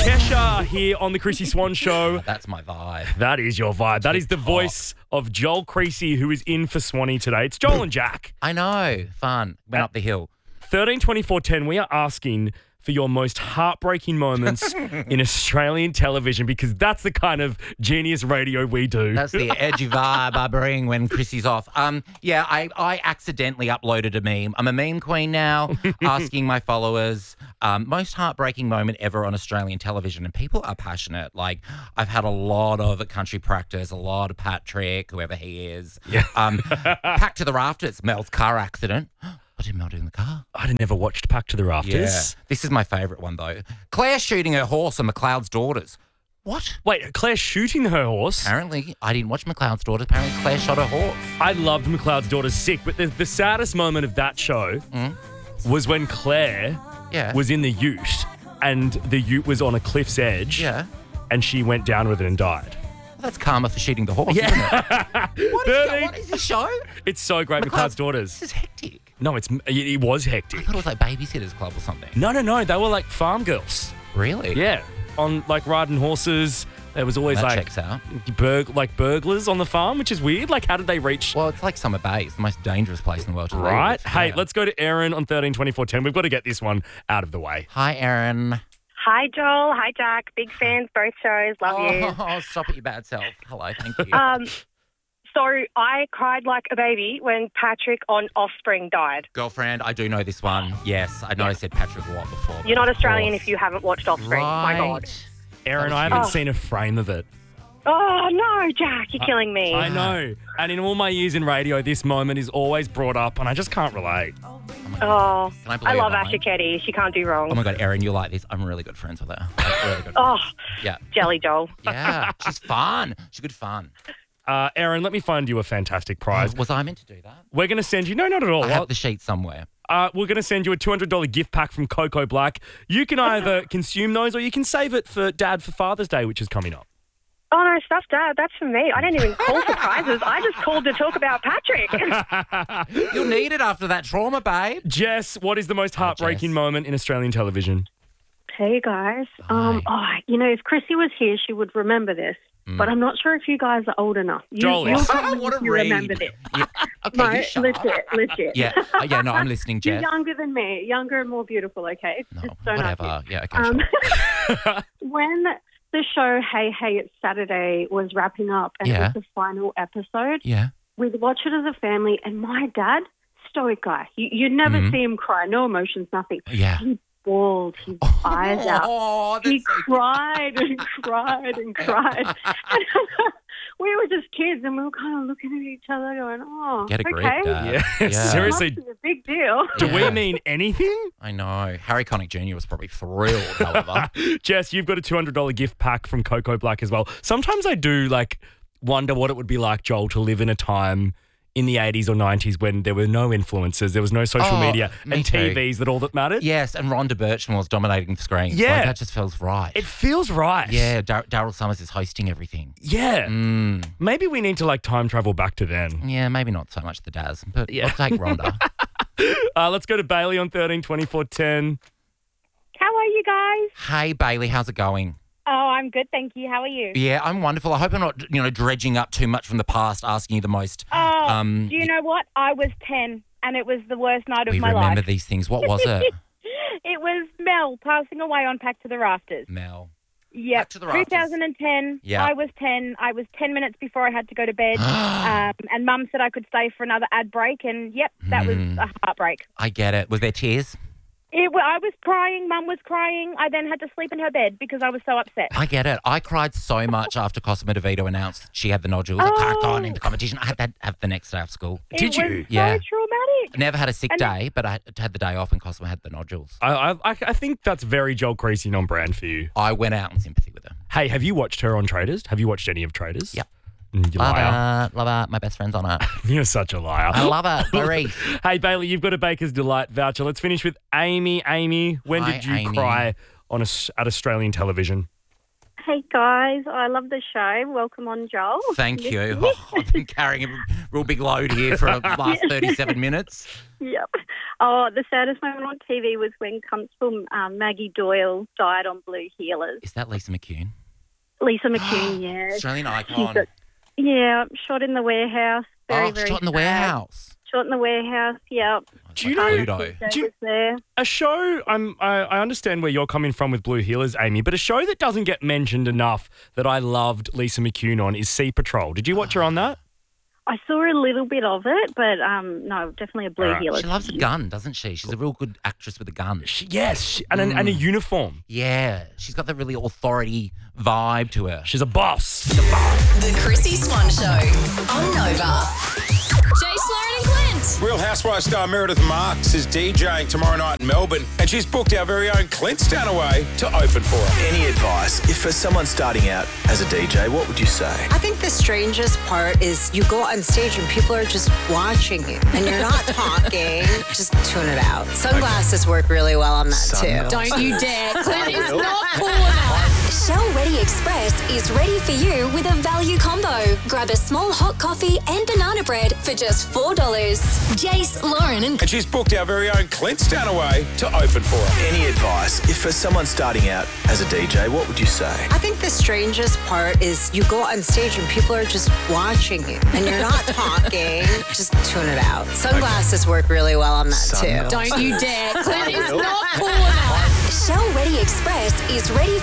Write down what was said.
Kesha here on the Chrissy Swan Show. That's my vibe. That is your vibe. That is the voice of Joel Creasy, who is in for Swanee today. It's Joel and Jack. I know. Fun. Went up the hill. 13 24 10, we are asking for your most heartbreaking moments in Australian television, because that's the kind of genius radio we do. That's the edgy vibe I bring when Chrissy's off. I accidentally uploaded a meme. I'm a meme queen now, asking my followers, most heartbreaking moment ever on Australian television. And people are passionate. Like, I've had a lot of country practice, a lot of Patrick, whoever he is. Yeah. Packed to the rafters, Mel's car accident. What did Mel do in the car? I'd never watched Packed to the Rafters. Yeah. This is my favourite one, though. Claire shooting her horse on McLeod's daughters. What? Wait, Claire shooting her horse? Apparently, I didn't watch McLeod's daughters. Apparently, Claire shot her horse. I loved McLeod's Daughter's Sick, but the saddest moment of that show was when Claire was in the ute and the ute was on a cliff's edge and she went down with it and died. Well, that's karma for shooting the horse, isn't it? What is this show? It's so great, McLeod's Daughters. This is hectic. No, it was hectic. I thought it was like Babysitter's Club or something. No, they were like farm girls. Really? Yeah, on like riding horses. There was always That like checks out. burglars on the farm, which is weird. Like, how did they reach? Well, it's like Summer Bay. It's the most dangerous place in the world to live. Right. Hey, Yeah. let's go to Erin on 13 24 10. We've got to get this one out of the way. Hi, Erin. Hi, Joel. Hi, Jack. Big fans, both shows. Love you. Oh, stop it, your bad self. Hello, thank you. So I cried like a baby when Patrick on Offspring died. Girlfriend, I do know this one. Yes, I know I said Patrick Watt before. You're not of Australian course. if you haven't watched Offspring. My God. Erin, I haven't seen a frame of it. Oh, no, Jack. You're killing me. I know. And in all my years in radio, this moment is always brought up, and I just can't relate. Oh, Can I blow I your love mind? Asha Ketty. She can't do wrong. Oh my God, Erin, you like this? I'm really good friends with her. Like, really good friends. Oh, Yeah. jelly, Joel. Yeah, she's fun. She's good fun. Erin, let me find you a fantastic prize. Was I meant to do that? We're going to send you... No, not at all. I have the sheet somewhere. We're going to send you a $200 gift pack from Coco Black. You can either consume those or you can save it for Dad for Father's Day, which is coming up. Oh, no, stuff, Dad. That's for me. I didn't even call for prizes. I just called to talk about Patrick. You'll need it after that trauma, babe. Jess, what is the most heartbreaking Jess. moment in Australian television? Hey guys. Hi. If Chrissy was here, she would remember this. But I'm not sure if you guys are old enough. Joel You'll is. tell me What a if you read. remember this. Yeah. Okay, No, you shut up. legit. Yeah, no, I'm listening, You're Jess. younger than me, younger and more beautiful, okay? No, Just don't whatever. argue. Yeah, okay, sure. When the show Hey Hey It's Saturday was wrapping up and it was the final episode, Yeah. we'd watch it as a family, and my dad, stoic guy, you'd never see him cry, no emotions, nothing. Yeah. He bawled his eyes out. Oh, He that's so cried and cried and cried. And we were just kids, and we were kind of looking at each other going, oh, Get a grip, okay. Dad. Yeah, seriously. Must be a big deal. Do we Yeah. mean anything? I know. Harry Connick Jr. was probably thrilled, however. Jess, you've got a $200 gift pack from Coco Black as well. Sometimes I do wonder what it would be like, Joel, to live in a time in the 80s or 90s when there were no influencers, there was no social media me and too. TVs that all that mattered. Yes, and Rhonda Birchmore was dominating the screen. Yeah. Like, that just feels right. It feels right. Yeah, Daryl Summers is hosting everything. Yeah. Mm. Maybe we need to time travel back to then. Yeah, maybe not so much the Daz, but Yeah. I'll take Rhonda. Let's go to Bailey on 13 24 10. How are you guys? Hey, Bailey, how's it going? Oh, I'm good, thank you. How are you? Yeah, I'm wonderful. I hope I'm not, dredging up too much from the past, asking you the most. Oh, do you know what? I was 10 and it was the worst night of We my remember life. these things. What was it? It was Mel passing away on Packed to the Rafters. Mel. Yep. Packed to the Rafters. 2010. Yeah. I was 10. I was 10 minutes before I had to go to bed. And Mum said I could stay for another ad break. And, yep, that was a heartbreak. I get it. Was there tears? I was crying. Mum was crying. I then had to sleep in her bed because I was so upset. I get it. I cried so much after Cosima DeVito announced that she had the nodules. I can't go on in the competition. I had that have the next day of school. Did It you? was Yeah. so traumatic. I never had a sick And- day, but I had the day off and Cosima had the nodules. I think that's very Joel Creasy on brand for you. I went out in sympathy with her. Hey, have you watched her on Traders? Have you watched any of Traders? Yep. You liar. Love it. My best friend's on it. You're such a liar. I love it. Marie. Hey, Bailey, you've got a Baker's Delight voucher. Let's finish with Amy. Amy, when Hi, did you Amy. cry at Australian television? Hey guys, I love the show. Welcome on, Joel. Thank you. Oh, I've been carrying a real big load here for the last 37 minutes. Yep. Oh, the saddest moment on TV was when Constable Maggie Doyle died on Blue Heelers. Is that Lisa McCune? Lisa McCune, yeah. Australian icon. Shot in the warehouse. Very shot in the sad. warehouse. Shot in the warehouse, yeah. Do you know Pluto. There. a show? I understand where you're coming from with Blue Heelers, Amy, but a show that doesn't get mentioned enough that I loved Lisa McCune on is Sea Patrol. Did you watch her on that? I saw a little bit of it, but no, definitely a Blue Heelers. She loves a gun, doesn't she? She's a real good actress with a gun. And a uniform. Yeah, she's got that really authority vibe to her. She's a boss. The Chrissy Swan Show on Nova. Jace, Lauren and Clint. Real Housewives star Meredith Marks is DJing tomorrow night in Melbourne, and she's booked our very own Clint Stanaway to open for her. Any advice? If for someone starting out as a DJ, what would you say? I think the strangest part is you go on stage and people are just watching you and you're not talking. Just tune it out. Sunglasses work really well on that too. Don't you dare. Clint is not cool enough. Shell Ready Express is ready for you with a value combo. Grab a small hot coffee and banana bread for just $4. Jace, Lauren and she's booked our very own Clint Stanaway to open for her. Any advice? If for someone starting out as a DJ, what would you say? I think the strangest part is you go on stage and people are just watching you and you're not talking. Just tune it out. Sunglasses work really well on that too. Don't you dare. Clint is not cool enough. Shell Ready Express is ready